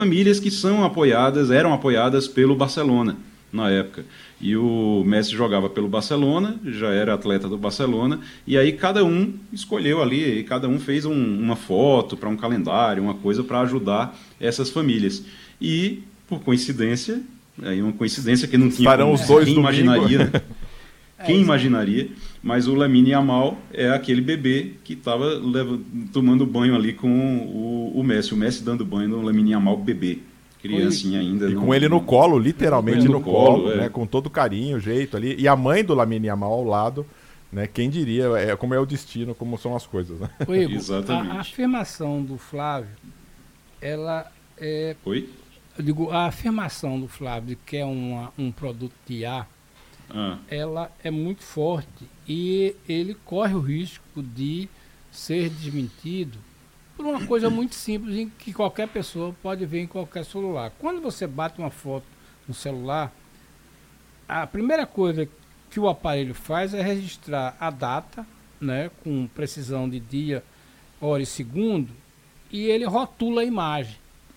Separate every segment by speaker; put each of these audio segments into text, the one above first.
Speaker 1: famílias que eram apoiadas pelo Barcelona na época. E o Messi jogava pelo Barcelona, já era atleta do Barcelona, e aí cada um escolheu ali, e cada um fez uma foto para um calendário, uma coisa para ajudar essas famílias. E, por coincidência, aí uma coincidência que não tinha
Speaker 2: Estarão os dois
Speaker 1: quem
Speaker 2: domingo.
Speaker 1: imaginaria, né? Quem imaginaria, mas o Lamine Yamal é aquele bebê que estava tomando banho ali com o Messi dando banho no Lamine Yamal bebê. Criancinha ainda.
Speaker 2: E com ele no colo, literalmente no colo, né?
Speaker 1: É.
Speaker 2: Com todo carinho, jeito ali. E a mãe do Lamine Yamal ao lado, né? Quem diria, como é o destino, como são as coisas, né?
Speaker 3: Igor,
Speaker 1: exatamente.
Speaker 3: A afirmação do Flávio, ela é...
Speaker 1: Oi?
Speaker 3: Eu digo, a afirmação do Flávio de que é um produto de IA, ela é muito forte e ele corre o risco de ser desmentido por uma coisa muito simples em que qualquer pessoa pode ver em qualquer celular. Quando você bate uma foto no celular, a primeira coisa que o aparelho faz é registrar a data, né, com precisão de dia, hora e segundo, e ele rotula a imagem.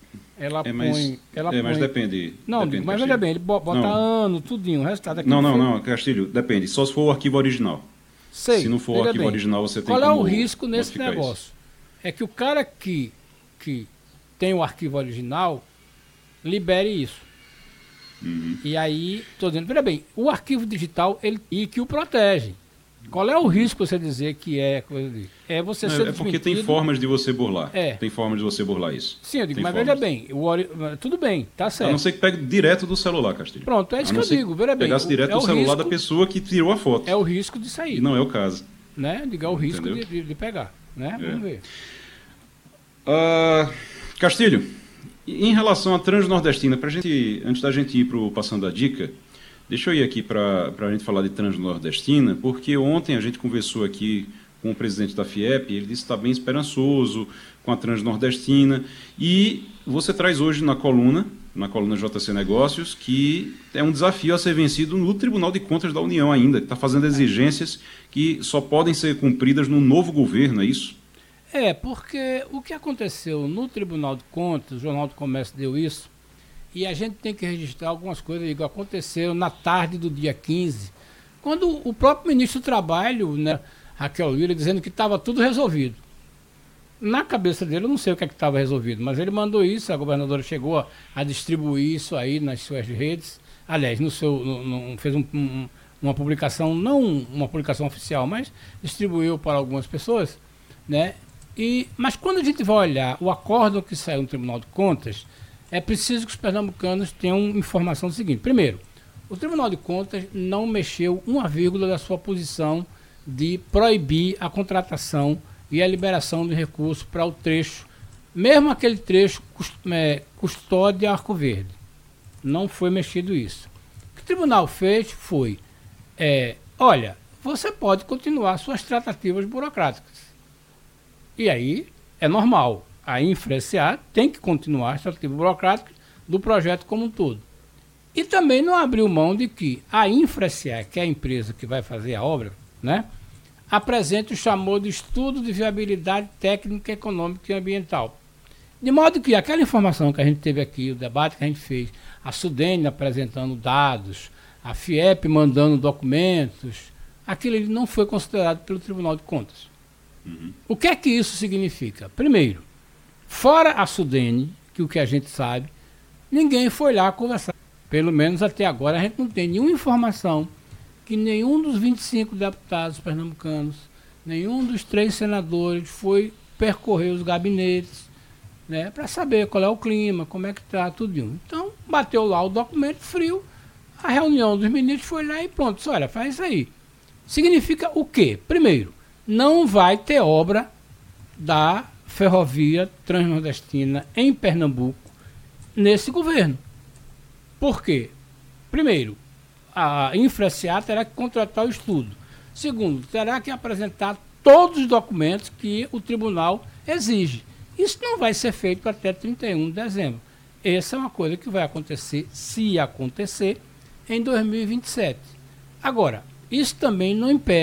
Speaker 1: Mas depende.
Speaker 3: Não,
Speaker 1: depende,
Speaker 3: mas
Speaker 1: Castilho.
Speaker 3: veja bem, ele bota ano, tudinho, o resultado aqui.
Speaker 1: Não, Castilho, depende. Só se for o arquivo original.
Speaker 3: Sei,
Speaker 1: se não for o arquivo original, você tem
Speaker 3: Qual é
Speaker 1: como
Speaker 3: o risco nesse negócio?
Speaker 1: Isso.
Speaker 3: É que o cara que tem o arquivo original libere isso. E aí, estou dizendo, veja bem, o arquivo digital e que o protege. Qual é o risco você dizer que é coisa de... É você ser desmentido.
Speaker 1: Porque tem formas de você burlar.
Speaker 3: É.
Speaker 1: Tem formas de você burlar isso.
Speaker 3: Sim, eu digo,
Speaker 1: tem
Speaker 3: mas
Speaker 1: formas.
Speaker 3: veja bem, tudo bem, tá certo.
Speaker 1: A não ser que pegue direto do celular, Castilho.
Speaker 3: Pronto, é isso que eu digo, veja bem.
Speaker 1: Pegasse direto do celular da pessoa que tirou a foto.
Speaker 3: É o risco de sair.
Speaker 1: E não é o caso.
Speaker 3: Né? Diga, é o risco de pegar. Né? Vamos ver.
Speaker 1: Castilho, em relação à Transnordestina, antes da gente ir para o Passando a Dica, deixa eu ir aqui para a gente falar de Transnordestina, porque ontem a gente conversou aqui com o presidente da FIEP, ele disse que está bem esperançoso com a Transnordestina, e você traz hoje na coluna JC Negócios, que é um desafio a ser vencido no Tribunal de Contas da União ainda, que está fazendo exigências que só podem ser cumpridas no novo governo, é isso?
Speaker 3: Porque o que aconteceu no Tribunal de Contas, o Jornal do Comércio deu isso, e a gente tem que registrar algumas coisas que aconteceram na tarde do dia 15, quando o próprio ministro do Trabalho, né, Raquel Lira, dizendo que estava tudo resolvido. Na cabeça dele, eu não sei o que estava resolvido, mas ele mandou isso, a governadora chegou a distribuir isso aí nas suas redes, aliás, fez uma publicação, não uma publicação oficial, mas distribuiu para algumas pessoas, né? Mas quando a gente vai olhar o acórdão que saiu no Tribunal de Contas, é preciso que os pernambucanos tenham informação do seguinte. Primeiro, o Tribunal de Contas não mexeu uma vírgula da sua posição de proibir a contratação e a liberação de recursos para o trecho, mesmo aquele trecho Custódia Arco Verde. Não foi mexido isso. O que o tribunal fez foi, olha, você pode continuar suas tratativas burocráticas. E aí é normal. A Infra-SA tem que continuar as tratativas burocráticas do projeto como um todo. E também não abriu mão de que a Infra-SA, que é a empresa que vai fazer a obra, né, apresente o chamado estudo de viabilidade técnica, econômica e ambiental. De modo que aquela informação que a gente teve aqui, o debate que a gente fez, a Sudene apresentando dados, a FIEP mandando documentos, aquilo não foi considerado pelo Tribunal de Contas. O que é que isso significa? Primeiro, fora a Sudene, que o que a gente sabe, ninguém foi lá conversar. Pelo menos até agora a gente não tem nenhuma informação que nenhum dos 25 deputados pernambucanos, nenhum dos 3 senadores foi percorrer os gabinetes, né, para saber qual é o clima, como é que está, tudo. Então, bateu lá o documento frio, a reunião dos ministros foi lá e pronto, disse, olha, faz isso aí. Significa o quê? Primeiro, não vai ter obra da ferrovia transnordestina em Pernambuco nesse governo. Por quê? Primeiro, a Infra-SA terá que contratar o estudo. Segundo, terá que apresentar todos os documentos que o tribunal exige. Isso não vai ser feito até 31 de dezembro. Essa é uma coisa que vai acontecer, se acontecer, em 2027. Agora, isso também não impede